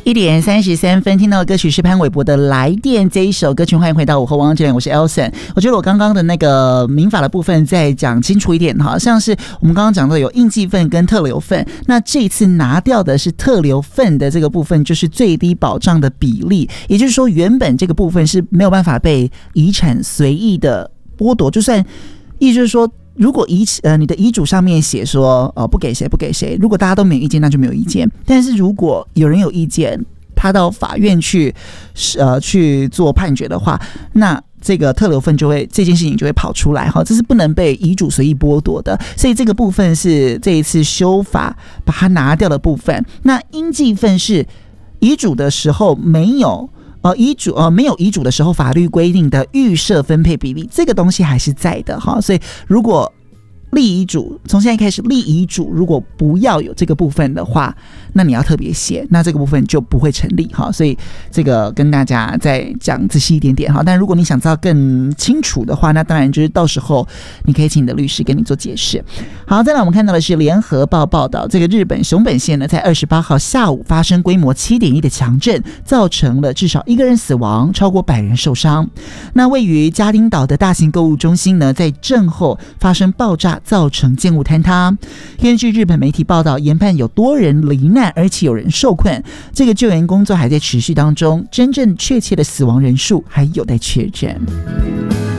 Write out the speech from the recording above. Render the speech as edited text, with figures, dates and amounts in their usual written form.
1:33听到的歌曲是潘玮柏的来电，这一首歌曲欢迎回到午后汪汪这里，我是 Elson。 我觉得我刚刚的那个民法的部分再讲清楚一点，好像是我们刚刚讲到有应继分跟特留分，那这一次拿掉的是特留分的这个部分，就是最低保障的比例，也就是说原本这个部分是没有办法被遗产随意的剥夺，就算意思就是说如果你的遗嘱上面写说不给谁不给谁，如果大家都没有意见那就没有意见，但是如果有人有意见，他到法院去做判决的话，那这个特留分这件事情就会跑出来，这是不能被遗嘱随意剥夺的，所以这个部分是这一次修法把它拿掉的部分。那应继分是遗嘱的时候没有没有遗嘱的时候法律规定的预设分配比例，这个东西还是在的哈。所以如果立遗嘱，从现在开始立遗嘱，如果不要有这个部分的话，那你要特别写，那这个部分就不会成立哈。所以这个跟大家再讲仔细一点点哈。但如果你想知道更清楚的话，那当然就是到时候你可以请你的律师跟你做解释。好，再来我们看到的是联合报报道，这个日本熊本县呢，在28号下午发生规模 7.1 的强震，造成了至少1个人死亡，超过100人受伤。那位于加丁岛的大型购物中心呢，在震后发生爆炸，造成建物坍塌。根据日本媒体报道，研判有多人罹难，而且有人受困。这个救援工作还在持续当中，真正确切的死亡人数还有待确认。